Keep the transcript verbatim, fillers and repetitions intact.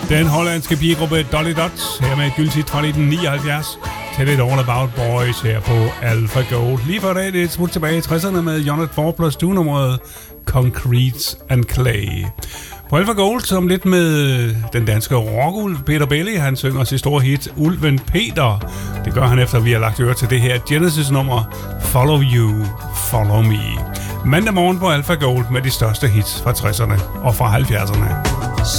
Den hollandske pigegruppe Dolly Dots, her med et gyldigt fra nitten nioghalvfjerds, til et All About Boys her på Alpha Gold. Lige for det, det er et smut tilbage i tresserne med Jonet four plus two nummeret Concrete and Clay. På Alpha Gold, som lidt med den danske rockulv Peter Belli, han synger sit store hit Ulven Peter. Det gør han efter, at vi har lagt øre til det her Genesis-nummer Follow You, Follow Me. Mandag morgen på Alpha Gold med de største hits fra tresserne og fra halvfjerdserne.